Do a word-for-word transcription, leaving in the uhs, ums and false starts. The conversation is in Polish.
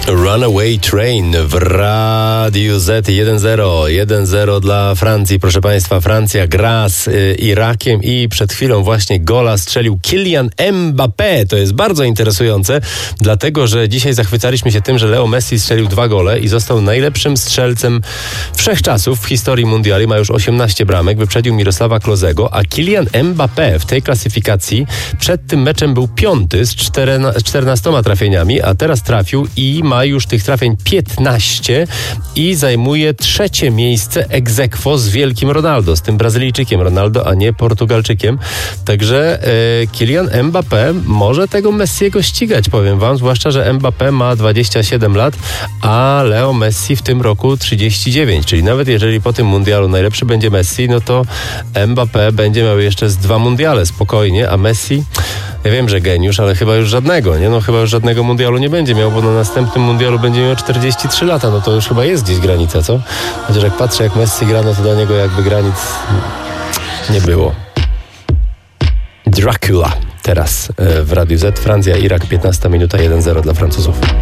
Runaway Train w Radiu Z jeden zero. jeden zero dla Francji. Proszę Państwa, Francja gra z y, Irakiem i przed chwilą właśnie gola strzelił Kylian Mbappé. To jest bardzo interesujące, dlatego że dzisiaj zachwycaliśmy się tym, że Leo Messi strzelił dwa gole i został najlepszym strzelcem wszechczasów w historii mundiali. Ma już osiemnaście bramek, wyprzedził Mirosława Klozego, a Kylian Mbappé w tej klasyfikacji przed tym meczem był piąty z czternastoma trafieniami, a teraz trafił i ma już tych trafień piętnaście i zajmuje trzecie miejsce ex aequo z wielkim Ronaldo, z tym Brazylijczykiem Ronaldo, a nie Portugalczykiem. Także e, Kylian Mbappé może tego Messiego ścigać, powiem wam, zwłaszcza, że Mbappé ma dwadzieścia siedem lat, a Leo Messi w tym roku trzydzieści dziewięć, czyli nawet jeżeli po tym mundialu najlepszy będzie Messi, no to Mbappé będzie miał jeszcze z dwa mundiale spokojnie, a Messi, ja wiem, że geniusz, ale chyba już żadnego, nie? No chyba już żadnego mundialu nie będzie miał, bo na następnym mundialu będzie miał czterdzieści trzy lata, no to już chyba jest gdzieś granica, co? Chociaż jak patrzę, jak Messi gra, no to dla niego jakby granic nie było. Dracula teraz w Radiu Z. Francja, Irak, piętnasta minuta, jeden zero dla Francuzów.